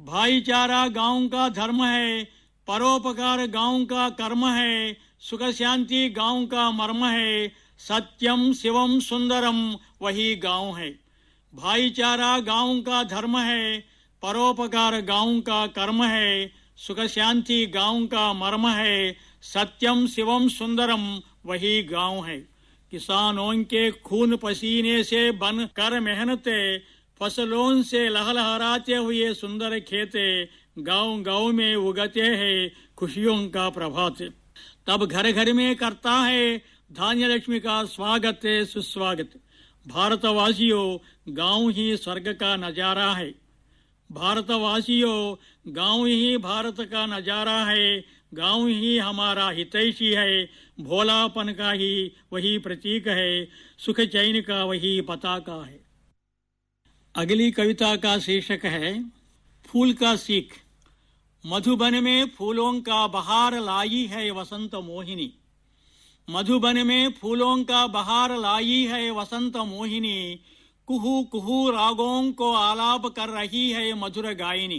भाईचारा गांव का धर्म है, परोपकार गांव का कर्म है, सुख शांति गांव का मर्म है, सत्यम शिवम सुंदरम वही गांव है। भाईचारा गांव का धर्म है, परोपकार गांव का कर्म है, सुख शांति गांव का मर्म है, सत्यम शिवम सुंदरम वही गांव है। किसानों के खून पसीने से बन कर मेहनते, फसलों से लहलहाते हुए सुंदर खेते, गांव गांव में उगते हैं खुशियों का प्रभात। तब घर घर में करता है धान्य लक्ष्मी का स्वागत सुस्वागत। भारतवासियों गांव ही स्वर्ग का नजारा है, भारतवासियों गांव ही भारत का नजारा है, गांव ही हमारा हितैषी है, भोलापन का ही वही प्रतीक है, सुख चैन का वही पताका है। अगली कविता का शीर्षक है फूल का सीख। मधुबन में फूलों का बहार लाई है वसंत मोहिनी, मधुबन में फूलों का बहार लाई है वसंत मोहिनी, कुहू कुहू रागों को आलाप कर रही है मधुर गायनी,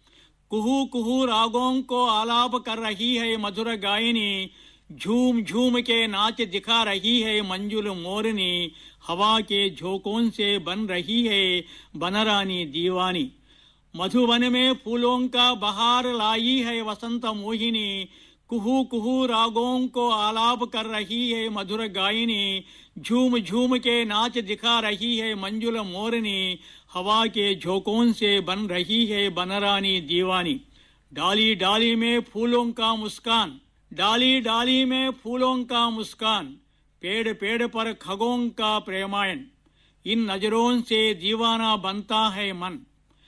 कुहू कुहू रागों को आलाप कर रही है मधुर गायनी, झूम झूम के नाच दिखा रही है मंजुल मोरनी, हवा के झोंकों से बन रही है बनरानी दीवानी। मधुबन में फूलों का बहार लाई है वसंत मोहिनी, कुहू कुहू रागों को आलाप कर रही है मधुर गायनी, झूम झूम के नाच दिखा रही है मंजुल मोरनी, हवा के झोंकों से बन रही है बनरानी दीवानी। डाली डाली में फूलों का मुस्कान, डाली डाली में फूलों का मुस्कान, पेड़ पेड़ पर खगों का प्रेमायण, इन नजरों से दीवाना बनता है मन।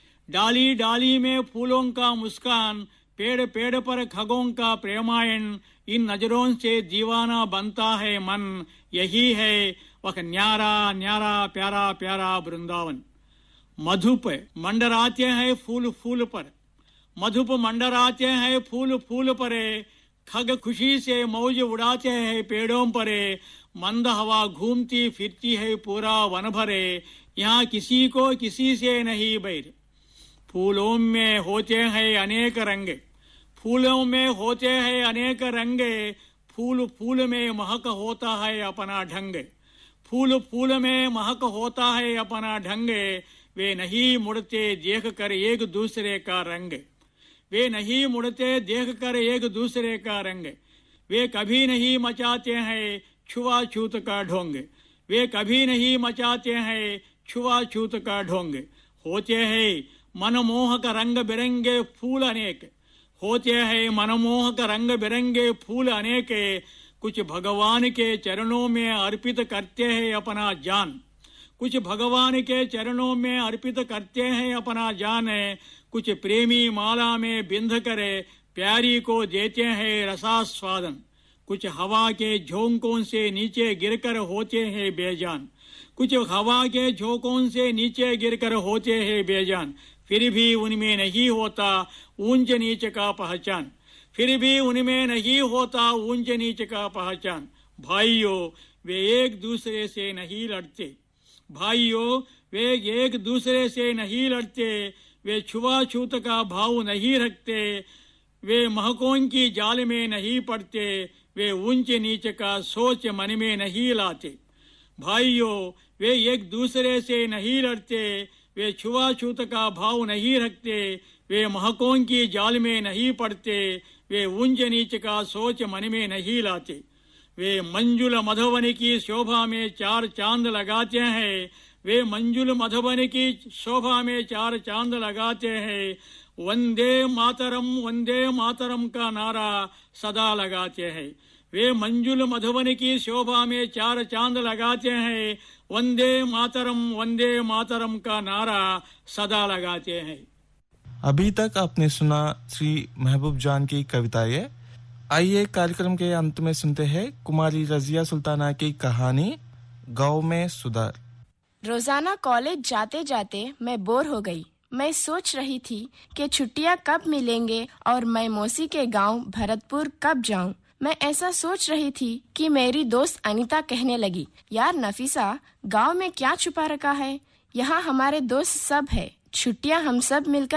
डाली डाली में फूलों का मुस्कान, पेड़ पेड़ पर खगों का प्रेमायण, इन नजरों से दीवाना बनता है मन। यही है वह न्यारा न्यारा प्यारा प्यारा वृंदावन। मधुप मंडराते हैं फूल फूल पर, मधुप मंडराते हैं फूल फूल पर, खग खुशी से मौज उड़ाते हैं पेड़ों पर, मंद हवा घूमती फिरती है पूरा वन भरे, यहाँ किसी को किसी से नहीं बैर। फूलों में होते हैं अनेक रंग, फूलों में होते हैं अनेक रंग, फूल फूल में महक होता है अपना ढंग, फूल फूल में महक होता है अपना ढंग। वे नहीं मुड़ते देख कर एक दूसरे का रंग, वे नहीं मुड़ते देख कर एक दूसरे का रंग, वे कभी नहीं मचाते हैं छुआछूत का ढोंग, वे कभी नहीं मचाते हैं छुआछूत का ढोंग। होते हैं मनमोहक रंग बिरंगे फूल अनेक, होते हैं मनमोहक रंग बिरंगे फूल अनेक, कुछ भगवान के चरणों में अर्पित करते हैं अपना जान, कुछ भगवान के चरणों में अर्पित करते हैं अपना जान, कुछ प्रेमी माला में बिंध करे प्यारी को देते हैं रसास्वादन, कुछ हवा के झोंकों से नीचे गिरकर होते हैं बेजान, कुछ हवा के झोंकों से नीचे गिरकर होते हैं बेजान। फिर भी उनमें नहीं होता ऊंच नीच का पहचान, फिर भी उनमें नहीं होता ऊंच नीच का पहचान। भाइयों वे एक दूसरे से नहीं लड़ते, भाइयों वे एक दूसरे से नहीं लड़ते, वे छुआछूत का भाव नहीं रखते, वे महकों की जाल में नहीं पड़ते, वे ऊंच नीच का सोच मन में नहीं लाते। भाइयों वे एक दूसरे से नहीं लड़ते, वे छुआछूत का भाव नहीं रखते, वे महकों की जाल में नहीं पड़ते, वे ऊंच नीच का सोच मन में नहीं लाते। वे मंजुल मधुबन की शोभा में चार चांद लगाते हैं, वे मंजुल मधुबन की शोभा में चार चांद लगाते हैं, वंदे मातरम का नारा सदा लगाते हैं। वे मंजुल मधुबन की शोभा में चार चांद लगाते हैं, वंदे मातरम का नारा सदा लगाते हैं। अभी तक आपने सुना श्री महबूब जान की कविताएं। आइए कार्यक्रम के अंत में सुनते हैं कुमारी रजिया सुल्ताना की कहानी गांव में सुधार। रोजाना कॉलेज जाते जाते मैं बोर हो गई। मैं सोच रही थी कि छुट्टियां कब मिलेंगे और मैं मौसी के गांव भरतपुर कब जाऊं। मैं ऐसा सोच रही थी कि मेरी दोस्त अनीता कहने लगी, यार नफीसा, गांव में क्या छुपा रखा है, यहाँ हमारे दोस्त सब है, छुट्टियां हम सब मिलकर